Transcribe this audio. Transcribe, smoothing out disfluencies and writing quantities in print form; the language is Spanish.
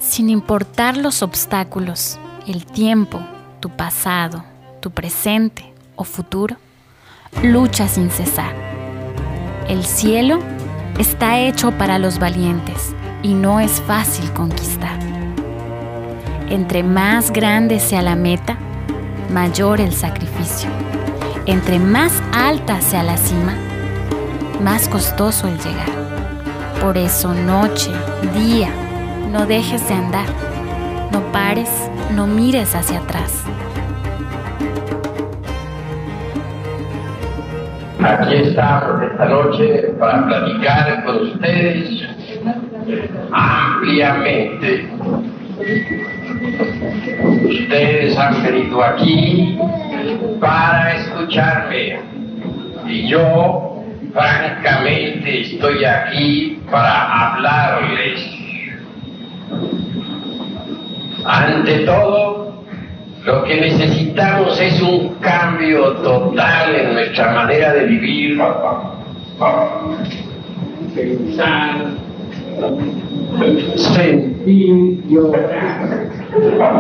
Sin importar los obstáculos, el tiempo, tu pasado, tu presente o futuro, lucha sin cesar. El cielo está hecho para los valientes y no es fácil conquistar. Entre más grande sea la meta, mayor el sacrificio. Entre más alta sea la cima, más costoso el llegar. Por eso, noche, día, no dejes de andar. No pares, no mires hacia atrás. Aquí estamos esta noche para platicar con ustedes ampliamente. Ustedes han venido aquí para escucharme y yo, francamente, estoy aquí para hablarles. Ante todo, lo que necesitamos es un cambio total en nuestra manera de vivir, pensar, sentir y orar.